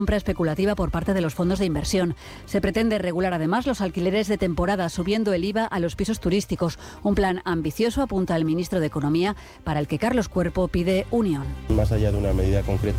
Compra especulativa por parte de los fondos de inversión. Se pretende regular además los alquileres de temporada, subiendo el IVA a los pisos turísticos. Un plan ambicioso, apunta el ministro de Economía, para el que Carlos Cuerpo pide unión. Más allá de una medida concreta